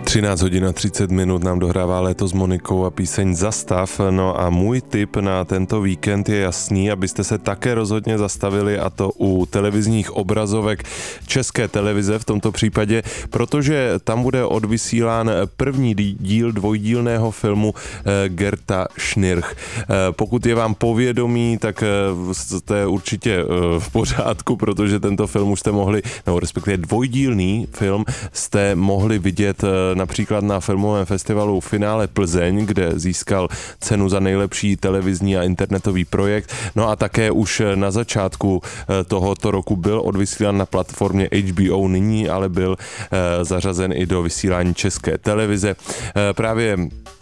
13 hodin a 30 minut nám dohrává Léto s Monikou a píseň Zastav. No a můj tip na tento víkend je jasný, abyste se také rozhodně zastavili, a to u televizních obrazovek České televize v tomto případě, protože tam bude odvysílán první díl dvojdílného filmu Gerta Schnirch. Pokud je vám povědomí, tak to je určitě v pořádku, protože tento film už jste mohli, nebo respektive dvojdílný film jste mohli vidět například na filmovém festivalu Finále Plzeň, kde získal cenu za nejlepší televizní a internetový projekt. No a také už na začátku tohoto roku byl odvysílán na platformě HBO, nyní ale byl zařazen i do vysílání České televize. Právě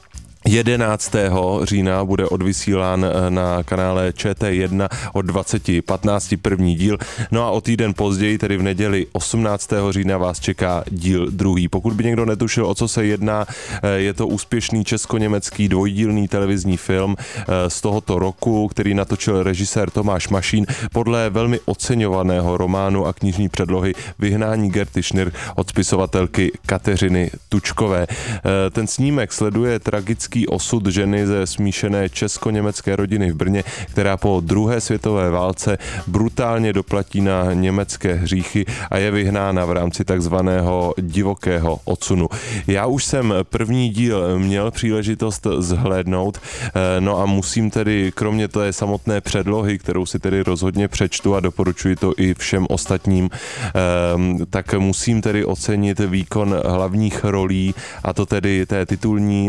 11. října bude odvysílán na kanále ČT1 od 20:15 první díl. No a o týden později, tedy v neděli 18. října, vás čeká díl druhý. Pokud by někdo netušil, o co se jedná, je to úspěšný česko-německý dvojdílný televizní film z tohoto roku, který natočil režisér Tomáš Mašín podle velmi oceňovaného románu a knižní předlohy Vyhnání Gerty Schnirch od spisovatelky Kateřiny Tučkové. Ten snímek sleduje tragický osud ženy ze smíšené česko-německé rodiny v Brně, která po druhé světové válce brutálně doplatí na německé hříchy a je vyhnána v rámci takzvaného divokého odsunu. Já už jsem první díl měl příležitost zhlédnout, no a musím tedy, kromě té samotné předlohy, kterou si tedy rozhodně přečtu a doporučuji to i všem ostatním, tak musím tedy ocenit výkon hlavních rolí, a to tedy té titulní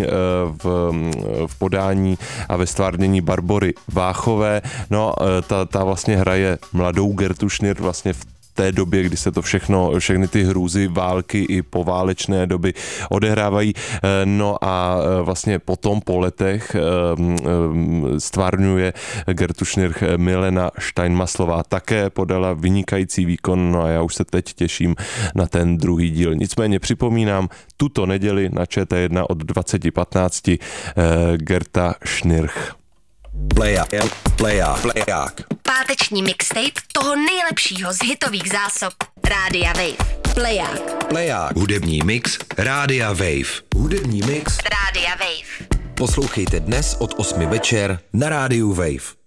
v podání a ve stvárnění Barbory Váchové. No, ta vlastně hraje mladou Gertu Schnirch vlastně v té době, kdy se to všechny ty hrůzy války i poválečné doby odehrávají. No a vlastně potom po letech stvárňuje Gertu Schnirch Milena Steinmaslová. Také podala vynikající výkon, no a já už se teď těším na ten druhý díl. Nicméně připomínám, tuto neděli na ČT1 od 20:15 Gerta Schnirch. Pleják. Páteční mixtape toho nejlepšího z hitových zásob Rádia Wave. Pleják. Hudební mix Rádia Wave. Rádia Wave. Poslouchejte dnes od 8 večer na Rádiu Wave.